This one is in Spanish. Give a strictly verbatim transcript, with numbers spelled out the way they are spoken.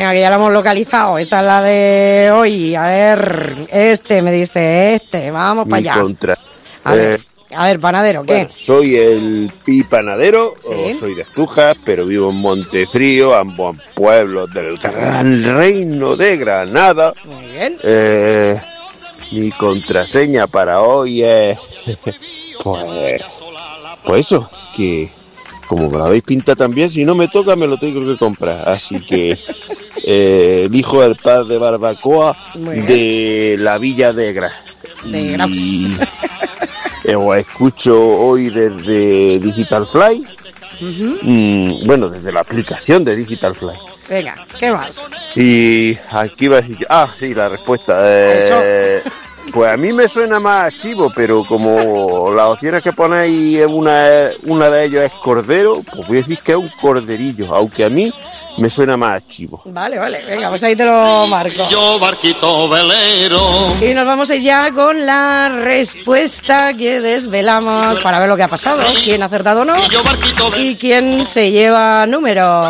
Venga, que ya lo hemos localizado. Esta es la de hoy. A ver, este me dice este. Vamos para allá. Contra. A Eh, ver, a ver, panadero, ¿qué? Bueno, soy el Pi Panadero, Sí. o soy de Zújar, pero vivo en Montefrío, ambos pueblos del Gran Reino de Granada. Muy bien. Eh, mi contraseña para hoy es... Pues... Pues eso, que... Como me la habéis pintado también, si no me toca me lo tengo que comprar. Así que eh, elijo el par de barbacoa de la Villa de Gras. De Graus. Y eh, os escucho hoy desde Digital Fly. Uh-huh. Mm, bueno, desde la aplicación de Digital Fly. Venga, ¿qué más? Y aquí va a decir... Ah, sí, la respuesta. Eh, pues a mí me suena más chivo, pero como las opciones que ponéis, una, una de ellos es cordero, pues voy a decir que es un corderillo, aunque a mí me suena más chivo. Vale, vale, venga, pues ahí te lo marco. Yo barquito velero. Y nos vamos a ir ya con la respuesta que desvelamos para ver lo que ha pasado, quién ha acertado o no y quién se lleva número.